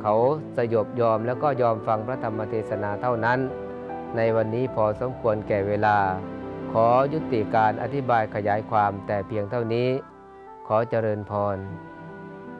เขาสยบยอมแล้วก็ยอมฟังพระธรรมเทศนาเท่านั้นในวันนี้พอสมควรแก่เวลาขอยุติการอธิบายขยายความแต่เพียงเท่านี้ขอเจริญพร